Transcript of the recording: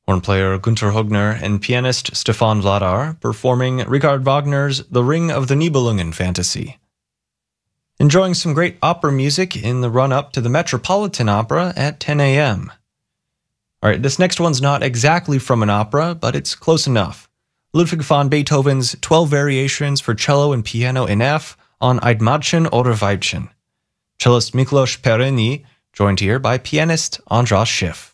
Horn player Günter Hogner and pianist Stefan Vladar performing Richard Wagner's The Ring of the Nibelungen Fantasy. Enjoying some great opera music in the run-up to the Metropolitan Opera at 10 a.m. Alright, this next one's not exactly from an opera, but it's close enough. Ludwig van Beethoven's 12 Variations for Cello and Piano in F on Ein Mädchen oder Weibchen. Cellist Miklos Perényi, joined here by pianist András Schiff.